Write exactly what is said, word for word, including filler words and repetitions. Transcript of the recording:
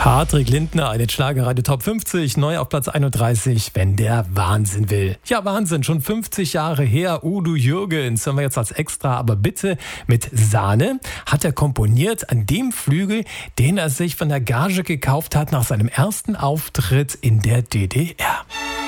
Patrick Lindner, eine Schlagerradio Top fünfzig, neu auf Platz einunddreißig, wenn der Wahnsinn will. Ja, Wahnsinn, schon fünfzig Jahre her, Udo Jürgens, hören wir jetzt als Extra, aber bitte mit Sahne, hat er komponiert an dem Flügel, den er sich von der Gage gekauft hat nach seinem ersten Auftritt in der D D R.